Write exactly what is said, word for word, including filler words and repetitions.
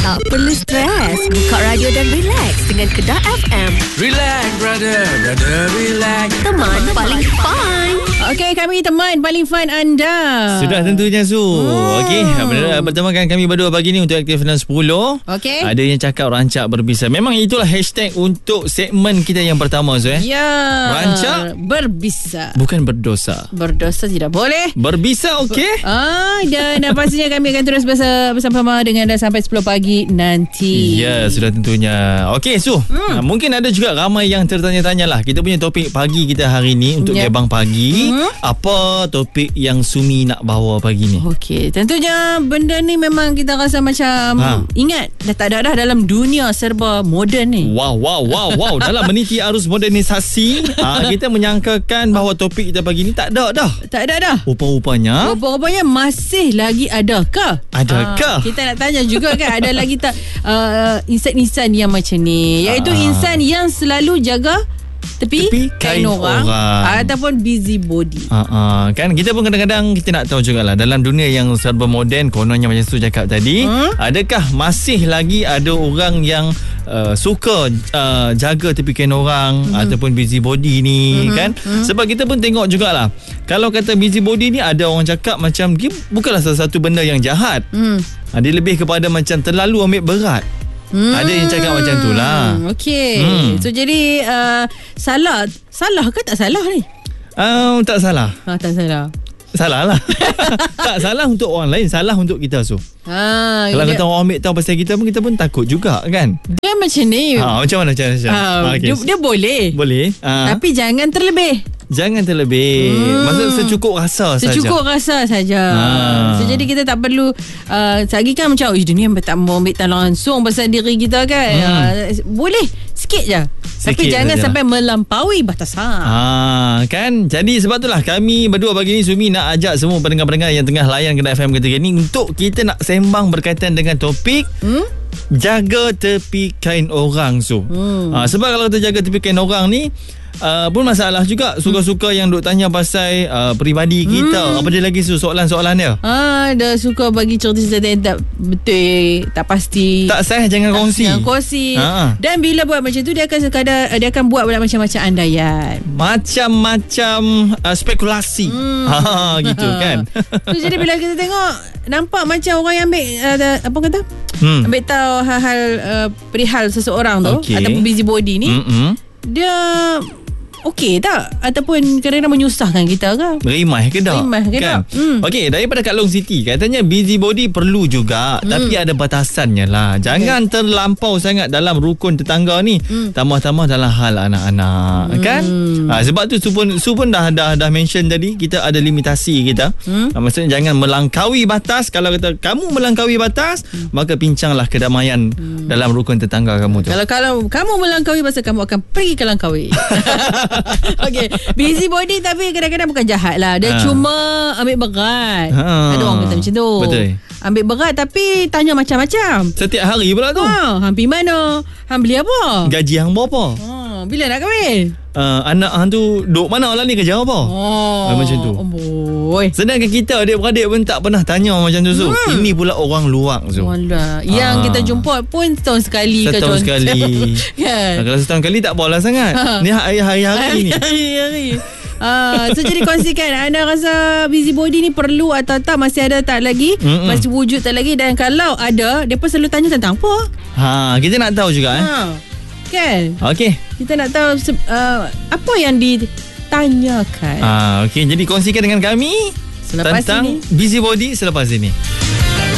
Tak perlu stres. Buka radio dan relax dengan Kedah F M. Relax, brother. Brother, relax. Teman paling fun. Okey, kami teman paling fun anda. Sudah tentunya Su. Hmm. Okey, bertemakan kami berdua pagi ni untuk Aktif enam sepuluh. Okey. Ada yang cakap rancak berbisa. Memang itulah hashtag untuk segmen kita yang pertama Su eh. Ya. Rancak berbisa. Bukan berdosa. Berdosa tidak boleh. Berbisa okey. Ah, dan pastinya kami akan terus bersama, bersama dengan anda sampai sepuluh pagi nanti. Ya, sudah tentunya. Okey Su, hmm. ha, mungkin ada juga ramai yang tertanya-tanya lah. Kita punya topik pagi kita hari ni untuk yep. Gebang Pagi. Hmm. Apa topik yang Sumi nak bawa pagi ni? Okey, tentunya benda ni memang kita rasa macam ha. ingat dah tak ada dah dalam dunia serba moden ni. Wow, wow, wow, wow. Dalam meniti arus modernisasi, ha, kita menyangkakan bahawa topik kita pagi ni tak ada dah. Tak ada dah. Rupa-rupanya Rupa-rupanya masih lagi adakah? Adakah? Ha, kita nak tanya juga kan, ada lagi tak uh, insan-insan yang macam ni, iaitu Ah. insan yang selalu jaga tepi, Tepi kain kain orang, orang. ataupun busybody. Uh, uh, kan kita pun kadang-kadang kita nak tahu jugalah dalam dunia yang serba moden, kononnya macam Su cakap tadi, hmm? adakah masih lagi ada orang yang uh, suka uh, jaga tepi kain orang hmm. ataupun busybody ni hmm. kan? Hmm. Sebab kita pun tengok jugalah, kalau kata busybody ni ada orang cakap macam dia bukanlah salah satu benda yang jahat. Hmm. Uh, dia lebih kepada macam terlalu ambil berat. Hmm. Ada yang cakap macam tu lah. Okey. Hmm. So jadi uh, salah salah ke tak salah ni? Uh, tak salah. Ha, tak salah. Salah lah. Tak salah untuk orang lain, salah untuk kita Su. Ha, kalau dia, kata orang ambil tahu pasal kita pun, kita pun takut juga kan. Dia macam ni. Ha, macam mana cara Syah? Ha, okay. dia, dia boleh. Boleh. Ha. Tapi jangan terlebih. Jangan terlebih. Hmm. Maksud secukup rasa saja. Secukup rasa saja. Ha. So, jadi kita tak perlu uh, sagi kan macam oh, dunia tak mau ambil tahu langsung pasal diri kita kan. Hmm. Uh, boleh sikit je. Sikit tapi jangan saja. Sampai melampaui batasan. Ha, kan? Jadi sebab itulah kami berdua pagi ni Sumi nak ajak semua pendengar-pendengar yang tengah layan Kedah F M ketika ni untuk kita nak sembang berkaitan dengan topik hmm? jaga tepi kain orang Su. Hmm. Ha, sebab kalau kita jaga tepi kain orang ni Uh, pun masalah juga. Suka-suka yang duk tanya pasal uh, peribadi kita. Hmm. Apa dia lagi Su soalan-soalan dia? Ah, dia suka bagi cerita-cerita yang tak betul, tak pasti. Tak sah, jangan tak kongsi. Jangan kongsi. Ha. Dan bila buat macam tu dia akan sekadar dia akan buat macam-macam andaian. Macam-macam uh, spekulasi. Hmm. Ha gitu kan. So jadi bila kita tengok nampak macam orang yang ambil uh, apa kata? Hmm. Ambil tahu hal-hal uh, perihal seseorang tu okay. ataupun busybody ni. Mm-mm. Dia okey tak? Ataupun kadang-kadang menyusahkan kita ke? Berimah ke tak? Berimah ke kan? tak? Hmm. Okey, daripada Kak Long Siti katanya busybody perlu juga, hmm. tapi ada batasannya lah. Jangan okay. terlampau sangat dalam rukun tetangga ni. Hmm. Tambah-tambah dalam hal anak-anak, hmm. kan? Ha, sebab tu Su pun, Su pun dah, dah, dah mention tadi, kita ada limitasi kita. Hmm. Ha, maksudnya jangan melangkaui batas. Kalau kata kamu melangkaui batas, hmm. maka pincanglah kedamaian hmm. dalam rukun tetangga kamu tu. Kalau kalau kamu melangkaui batas, kamu akan pergi ke langkaui. Okey, busybody tapi kadang-kadang bukan jahat lah. Dia ha. cuma ambil berat. Ha. Ada orang kata macam tu. Betul. Ambil berat tapi tanya macam-macam. Setiap hari pula tu. Ha, hang pergi mana? Hang beli apa? Gaji hang berapa? Ha, bila nak kahwin? Uh, anak hang tu duk mana lah ni, kerja apa? Oh, macam tu. Boy. Sedangkan kita adik-beradik pun tak pernah tanya macam tu Su. Hmm. Ini pula orang luar Su. Walah. Yang ha. kita jumpa pun setahun sekali setahun ke contoh. sekali. Kan? Nah, kalau setahun sekali tak apalah sangat. Ha. Ni hari-hari ni. Hari-hari. Ah, so jadi kongsikan anda rasa busybody ni perlu atau tak, masih ada tak lagi, Mm-mm. masih wujud tak lagi, dan kalau ada dia pun selalu tanya tentang apa? Ha, kita nak tahu juga eh. Ha. Kan? Okey. Kita nak tahu uh, apa yang ditanyakan. Ah, okey, jadi kongsikan dengan kami selepas tentang ini. busybody selepas ini.